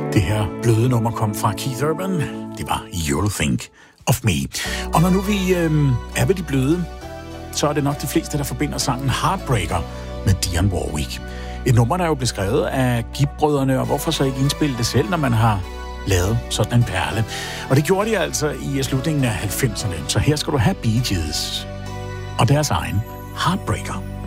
Det her bløde nummer kom fra Keith Urban. Det var You'll Think of Me. Og når nu vi er ved de bløde, så er det nok de fleste, der forbinder sangen Heartbreaker med Dionne Warwick. Et nummer, der er jo blevet skrevet af Gibb-brødrene, og hvorfor så ikke indspille det selv, når man har lavet sådan en perle. Og det gjorde de altså i slutningen af 90'erne. Så her skal du have Bee Gees og deres egen Heartbreaker.